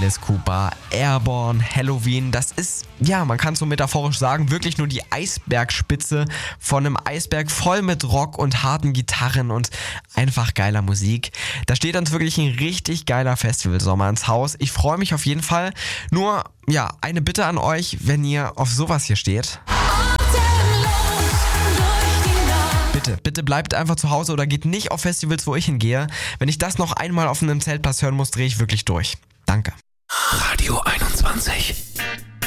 Alice Cooper, Airborne, Halloween. Das ist, ja, man kann es so metaphorisch sagen, wirklich nur die Eisbergspitze von einem Eisberg voll mit Rock und harten Gitarren und einfach geiler Musik. Da steht uns wirklich ein richtig geiler Festivalsommer ins Haus. Ich freue mich auf jeden Fall. Nur, ja, eine Bitte an euch, wenn ihr auf sowas hier steht. Bitte bleibt einfach zu Hause oder geht nicht auf Festivals, wo ich hingehe. Wenn ich das noch einmal auf einem Zeltplatz hören muss, drehe ich wirklich durch. Danke. Radio 21.